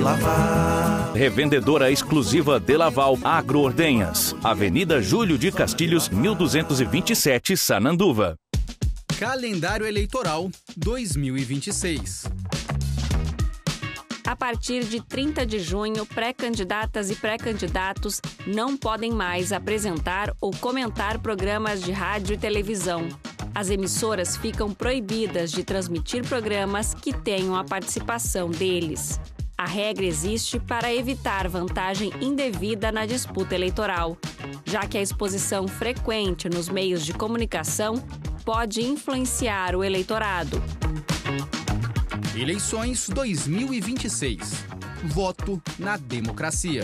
Laval. Revendedora exclusiva De Laval Agroordenhas. Avenida Júlio de Castilhos, 1227, Sananduva. Calendário Eleitoral 2026. A partir de 30 de junho, pré-candidatas e pré-candidatos não podem mais apresentar ou comentar programas de rádio e televisão. As emissoras ficam proibidas de transmitir programas que tenham a participação deles. A regra existe para evitar vantagem indevida na disputa eleitoral, já que a exposição frequente nos meios de comunicação pode influenciar o eleitorado. Eleições 2026. Voto na democracia.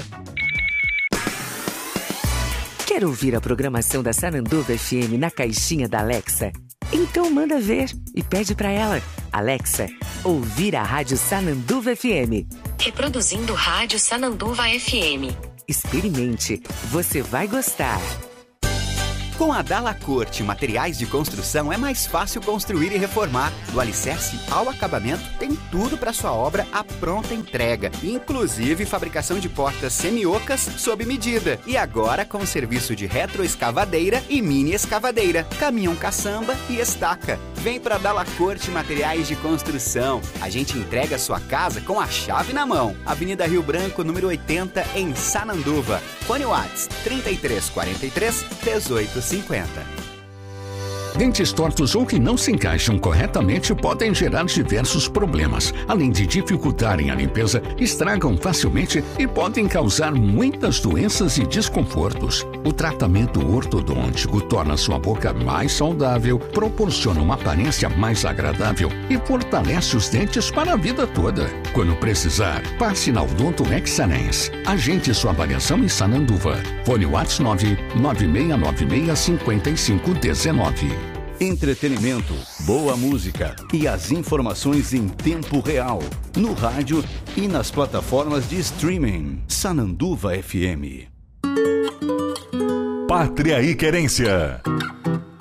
Quer ouvir a programação da Sananduva FM na caixinha da Alexa? Então manda ver e pede para ela. Alexa, ouvir a Rádio Sananduva FM. Reproduzindo Rádio Sananduva FM. Experimente, você vai gostar. Com a Dalacorte Materiais de Construção é mais fácil construir e reformar. Do alicerce ao acabamento, tem tudo para sua obra à pronta entrega. Inclusive fabricação de portas semi-ocas sob medida. E agora com serviço de retroescavadeira e mini escavadeira, caminhão caçamba e estaca. Vem para Dalacorte Materiais de Construção. A gente entrega a sua casa com a chave na mão. Avenida Rio Branco, número 80, em Sananduva. Fone Whats 3343 1850. Dentes tortos ou que não se encaixam corretamente podem gerar diversos problemas. Além de dificultarem a limpeza, estragam facilmente e podem causar muitas doenças e desconfortos. O tratamento ortodôntico torna sua boca mais saudável, proporciona uma aparência mais agradável e fortalece os dentes para a vida toda. Quando precisar, passe na Odonto Excellence. Agende sua avaliação em Sananduva. Fone WhatsApp 996965519. Entretenimento, boa música e as informações em tempo real. No rádio e nas plataformas de streaming. Sananduva FM. Pátria e Querência.